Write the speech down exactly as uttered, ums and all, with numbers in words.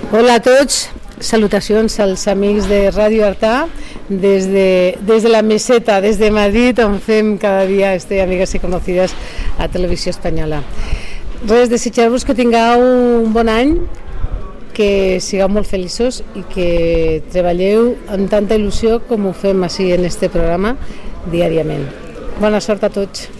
Hola a tots, salutacions als amics de Ràdio Artà des de, des de la meseta, des de Madrid, on fem cada dia este Amigues i Conocides a Televisió Espanyola. Res, desitjar-vos que tingueu un bon any, que sigueu molt feliços i que treballeu amb tanta il·lusió com ho fem així en este programa diàriament. Bona sort a tots.